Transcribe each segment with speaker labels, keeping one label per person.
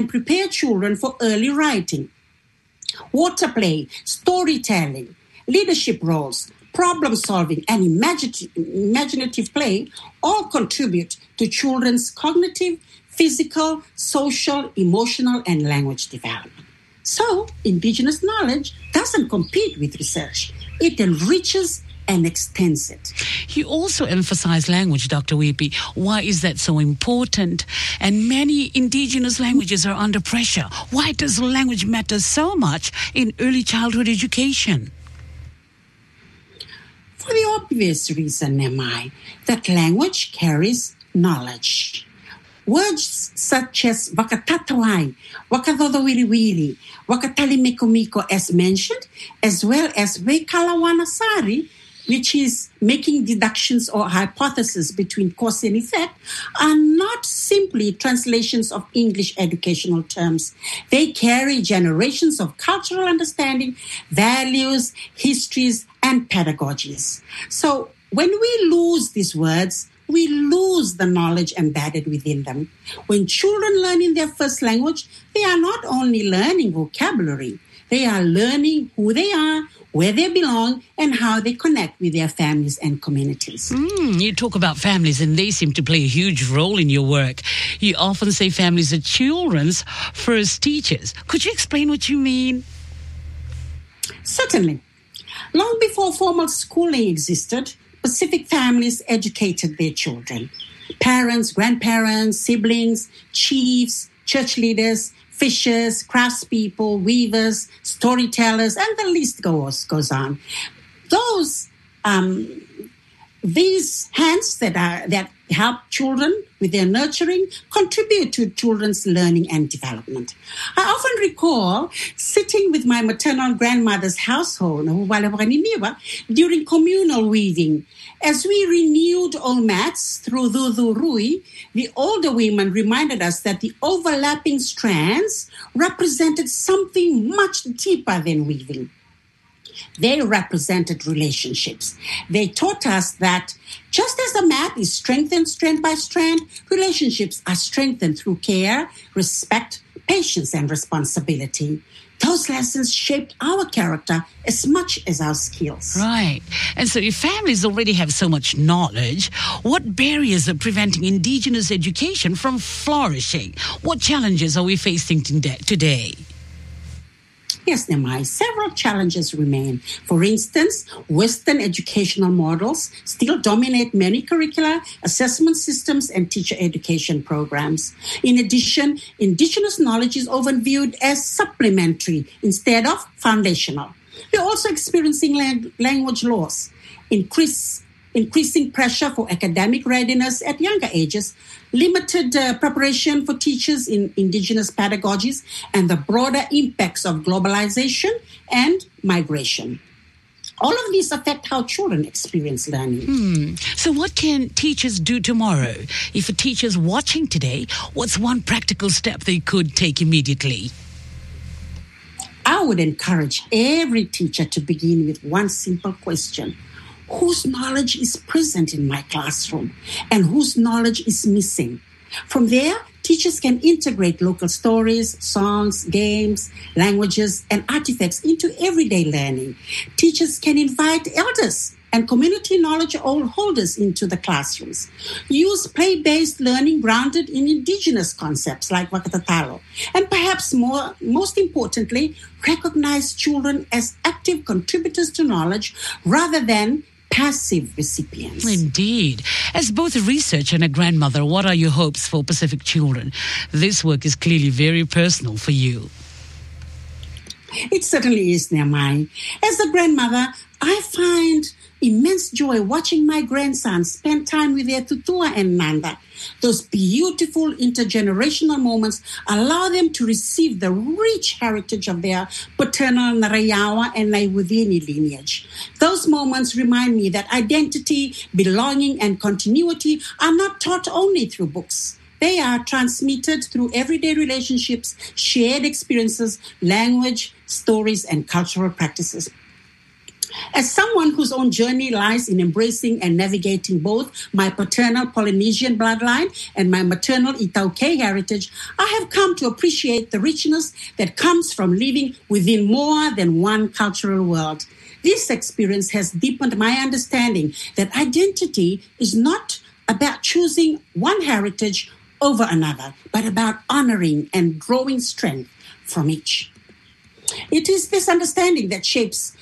Speaker 1: prepare children for early writing. Water play, storytelling, leadership roles, problem solving, and imaginative play all contribute to children's cognitive, physical, social, emotional, and language development. So, Indigenous knowledge doesn't compete with research. It enriches and extends it.
Speaker 2: You also emphasize language, Dr. Wipi. Why is that so important? And many Indigenous languages are under pressure. Why does language matter so much in early childhood education?
Speaker 1: For the obvious reason, Nemai, that language carries knowledge. Words such as wakatatawai, wakathodowiriwiri, wakatalimeko as mentioned, as well as wekalawanasari, which is making deductions or hypotheses between cause and effect, are not simply translations of English educational terms. They carry generations of cultural understanding, values, histories, and pedagogies. So when we lose these words, we lose the knowledge embedded within them. When children learn in their first language, they are not only learning vocabulary, they are learning who they are, where they belong, and how they connect with their families and communities.
Speaker 2: You talk about families, and they seem to play a huge role in your work. You often say families are children's first teachers. Could you explain what you mean?
Speaker 1: Certainly. Long before formal schooling existed, Pacific families educated their children. Parents, grandparents, siblings, chiefs, church leaders, fishers, craftspeople, weavers, storytellers, and the list goes on. These hands that help children with their nurturing contribute to children's learning and development. I often recall sitting with my maternal grandmother's household during communal weaving. As we renewed old mats through Dudu Rui, the older women reminded us that the overlapping strands represented something much deeper than weaving. They represented relationships. They taught us that just as a mat is strengthened strand by strand, relationships are strengthened through care, respect, patience, and responsibility. Those lessons shaped our character as much as our skills.
Speaker 2: Right. And so if families already have so much knowledge, what barriers are preventing Indigenous education from flourishing? What challenges are we facing today?
Speaker 1: Yes, Nemai, several challenges remain. For instance, Western educational models still dominate many curricula, assessment systems, and teacher education programs. In addition, Indigenous knowledge is often viewed as supplementary instead of foundational. We're also experiencing language loss, increasing pressure for academic readiness at younger ages, limited preparation for teachers in Indigenous pedagogies, and the broader impacts of globalization and migration. All of these affect how children experience learning.
Speaker 2: So what can teachers do tomorrow? If a teacher's watching today, what's one practical step they could take immediately?
Speaker 1: I would encourage every teacher to begin with one simple question. Whose knowledge is present in my classroom and whose knowledge is missing? From there, teachers can integrate local stories, songs, games, languages, and artifacts into everyday learning. Teachers can invite elders and community knowledge holders into the classrooms. Use play-based learning grounded in Indigenous concepts like Wakatatalo. And perhaps most importantly, recognize children as active contributors to knowledge rather than passive recipients.
Speaker 2: Indeed. As both a researcher and a grandmother, what are your hopes for Pacific children? This work is clearly very personal for you.
Speaker 1: It certainly is, Nemai. As a grandmother, I find immense joy watching my grandsons spend time with their tutua and nanda. Those beautiful intergenerational moments allow them to receive the rich heritage of their paternal Narayawa and Naiwudini lineage. Those moments remind me that identity, belonging, and continuity are not taught only through books. They are transmitted through everyday relationships, shared experiences, language, stories, and cultural practices. As someone whose own journey lies in embracing and navigating both my paternal Polynesian bloodline and my maternal Itaukei heritage, I have come to appreciate the richness that comes from living within more than one cultural world. This experience has deepened my understanding that identity is not about choosing one heritage over another, but about honoring and drawing strength from each. It is this understanding that shapes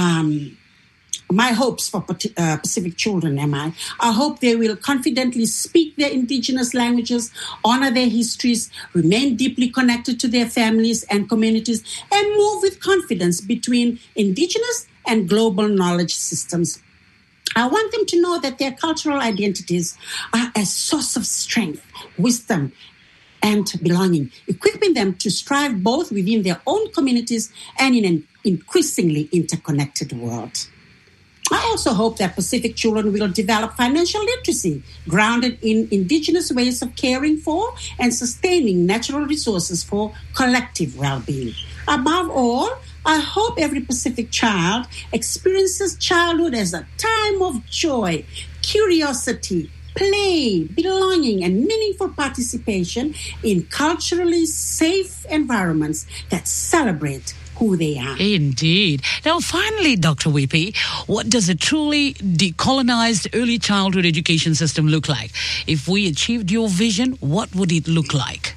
Speaker 1: my hopes for Pacific children, MI. I hope they will confidently speak their indigenous languages, honor their histories, remain deeply connected to their families and communities, and move with confidence between indigenous and global knowledge systems. I want them to know that their cultural identities are a source of strength, wisdom, and belonging, equipping them to strive both within their own communities and in an increasingly interconnected world. I also hope that Pacific children will develop financial literacy grounded in indigenous ways of caring for and sustaining natural resources for collective well-being. Above all, I hope every Pacific child experiences childhood as a time of joy, curiosity, play, belonging, and meaningful participation in culturally safe environments that celebrate who they are.
Speaker 2: Indeed. Now, finally, Dr. Wipi, what does a truly decolonized early childhood education system look like? If we achieved your vision, what would it look like?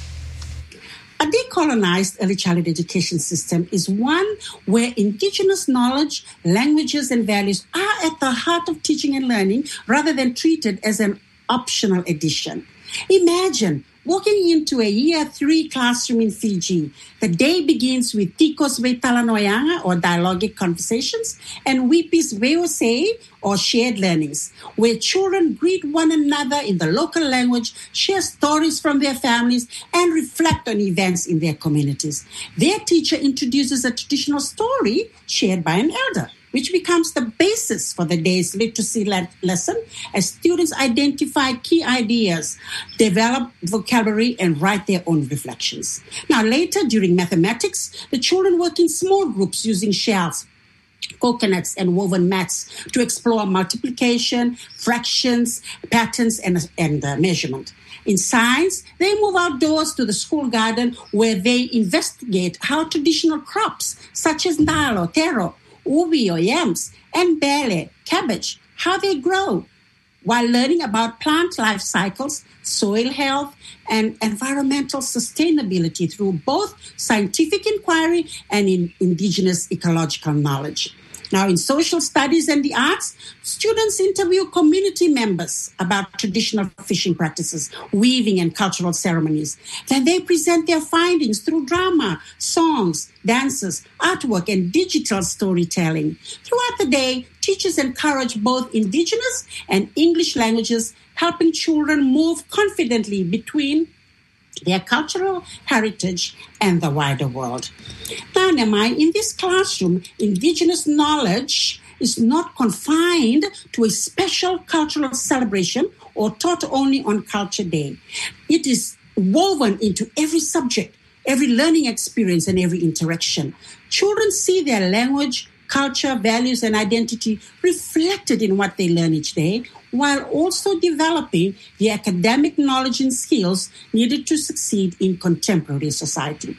Speaker 1: A decolonized early childhood education system is one where indigenous knowledge, languages, and values are at the heart of teaching and learning rather than treated as an optional addition. Imagine walking into a Year 3 classroom in Fiji. The day begins with Tikos Talanoyanga, or dialogic conversations, and Wipi's Veose, or shared learnings, where children greet one another in the local language, share stories from their families, and reflect on events in their communities. Their teacher introduces a traditional story shared by an elder, which becomes the basis for the day's literacy lesson as students identify key ideas, develop vocabulary, and write their own reflections. Now, later, during mathematics, the children work in small groups using shells, coconuts, and woven mats to explore multiplication, fractions, patterns, and measurement. In science, they move outdoors to the school garden where they investigate how traditional crops such as ndalo, taro, ubi or yams, and bele, cabbage, how they grow, while learning about plant life cycles, soil health, and environmental sustainability through both scientific inquiry and in indigenous ecological knowledge. Now, in social studies and the arts, students interview community members about traditional fishing practices, weaving, and cultural ceremonies. Then they present their findings through drama, songs, dances, artwork, and digital storytelling. Throughout the day, teachers encourage both indigenous and English languages, helping children move confidently between their cultural heritage and the wider world. Now, Nemai, in this classroom, indigenous knowledge is not confined to a special cultural celebration or taught only on Culture Day. It is woven into every subject, every learning experience, and every interaction. Children see their language, culture, values, and identity reflected in what they learn each day, while also developing the academic knowledge and skills needed to succeed in contemporary society.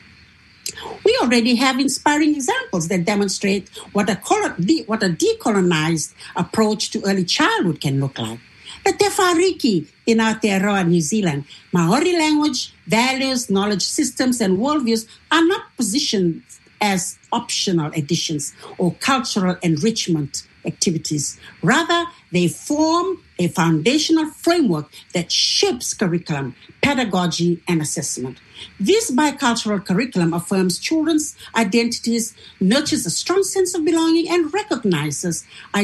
Speaker 1: We already have inspiring examples that demonstrate what a decolonized approach to early childhood can look like. The Te Whāriki in Aotearoa, New Zealand, Maori language, values, knowledge systems, and worldviews are not positioned as optional additions or cultural enrichment activities. Rather, they form a foundational framework that shapes curriculum, pedagogy, and assessment. This bicultural curriculum affirms children's identities, nurtures a strong sense of belonging, and recognizes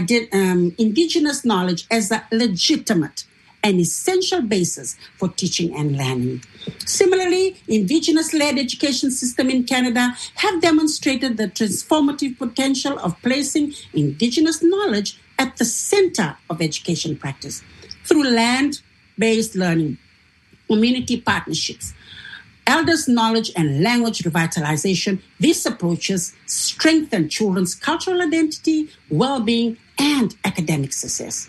Speaker 1: indigenous knowledge as a legitimate and essential basis for teaching and learning. Similarly, Indigenous-led education system in Canada have demonstrated the transformative potential of placing Indigenous knowledge at the center of education practice through land-based learning, community partnerships, elders' knowledge and language revitalization, these approaches strengthen children's cultural identity, well-being, and academic success.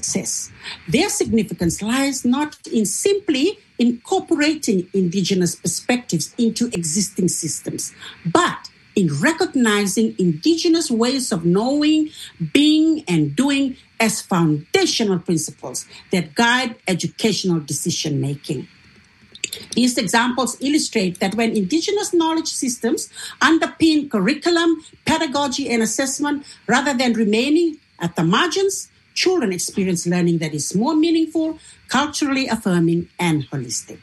Speaker 1: Their significance lies not in simply incorporating indigenous perspectives into existing systems, but in recognizing indigenous ways of knowing, being, and doing as foundational principles that guide educational decision-making. These examples illustrate that when indigenous knowledge systems underpin curriculum, pedagogy, and assessment, rather than remaining at the margins, children experience learning that is more meaningful, culturally affirming, and holistic.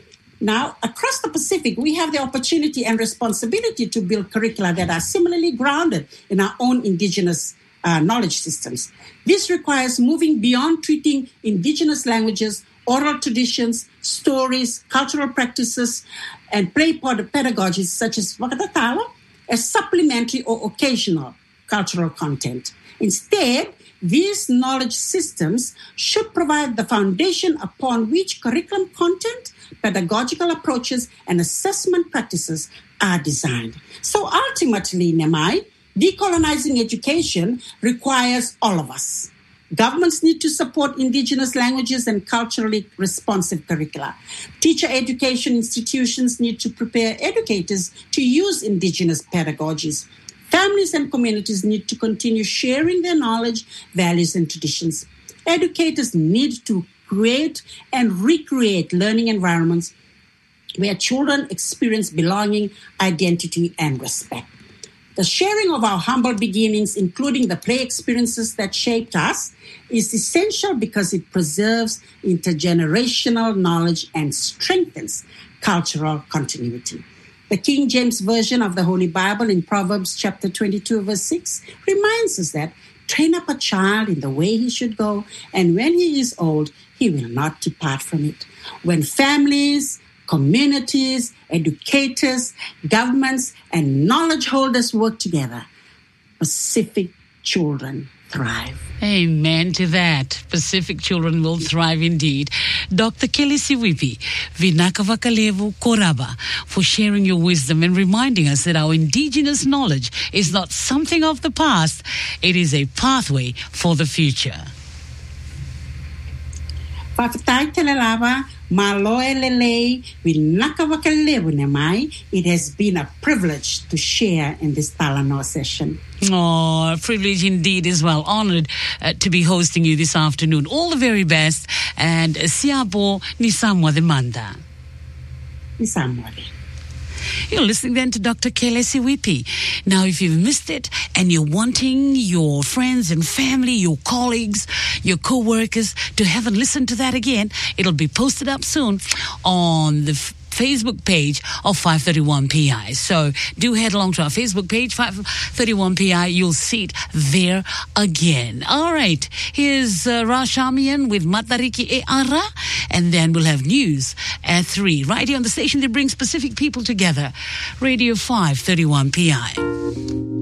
Speaker 1: Now, across the Pacific, we have the opportunity and responsibility to build curricula that are similarly grounded in our own indigenous knowledge systems. This requires moving beyond treating indigenous languages, oral traditions, stories, cultural practices, and play pedagogies such as Wakatatala as supplementary or occasional cultural content. Instead, these knowledge systems should provide the foundation upon which curriculum content, pedagogical approaches, and assessment practices are designed. So ultimately, Nemai, decolonizing education requires all of us. Governments need to support indigenous languages and culturally responsive curricula. Teacher education institutions need to prepare educators to use indigenous pedagogies. Families and communities need to continue sharing their knowledge, values, and traditions. Educators need to create and recreate learning environments where children experience belonging, identity, and respect. The sharing of our humble beginnings, including the play experiences that shaped us, is essential because it preserves intergenerational knowledge and strengthens cultural continuity. The King James Version of the Holy Bible in Proverbs chapter 22, verse 6 reminds us that train up a child in the way he should go, and when he is old, he will not depart from it. When families, communities, educators, governments, and knowledge holders work together, Pacific children thrive.
Speaker 2: Amen to that. Pacific children will thrive indeed. Dr. Kelly Siwipi, Vinakavakalevu Koraba, for sharing your wisdom and reminding us that our indigenous knowledge is not something of the past, it is a pathway for the future.
Speaker 1: It has been a privilege to share in this Talanoa session.
Speaker 2: Oh, a privilege indeed as well. Honored to be hosting you this afternoon. All the very best. And Siabo Nisamwa the Manda.
Speaker 1: Nisamwa.
Speaker 2: You're listening then to Dr. Kelly Siwipi. Now, if you've missed it and you're wanting your friends and family, your colleagues, your co-workers to have a listen to that again, it'll be posted up soon on the Facebook page of 531PI. So do head along to our Facebook page, 531PI. You'll see it there again. All right. Here's Rashamian with Matariki e Ara. And then we'll have news at 3. Right here on the station that brings Pacific people together. Radio 531PI.